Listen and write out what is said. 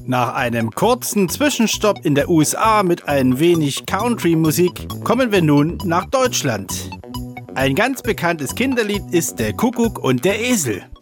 Nach einem kurzen Zwischenstopp in der USA mit ein wenig Country-Musik kommen wir nun nach Deutschland. Ein ganz bekanntes Kinderlied ist Der Kuckuck und der Esel.